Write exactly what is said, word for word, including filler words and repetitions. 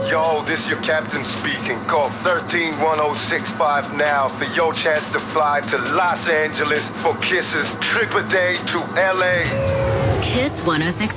Yo, this your captain speaking. Call thirteen one oh six five now for your chance to fly to Los Angeles for Kiss's trip a day to L A. Kiss one oh six